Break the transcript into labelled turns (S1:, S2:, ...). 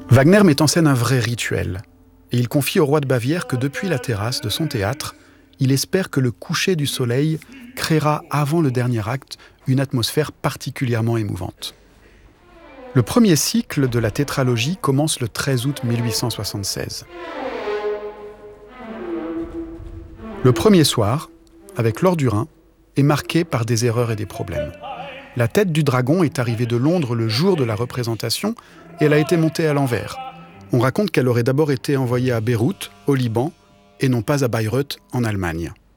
S1: Wagner met en scène un vrai rituel, et il confie au roi de Bavière que depuis la terrasse de son théâtre, il espère que le coucher du soleil créera avant le dernier acte une atmosphère particulièrement émouvante. Le premier cycle de la tétralogie commence le 13 août 1876. Le premier soir, avec Laure du Rhin, est marqué par des erreurs et des problèmes. La tête du dragon est arrivée de Londres le jour de la représentation et elle a été montée à l'envers. On raconte qu'elle aurait d'abord été envoyée à Beyrouth, au Liban, et non pas à Bayreuth, en Allemagne.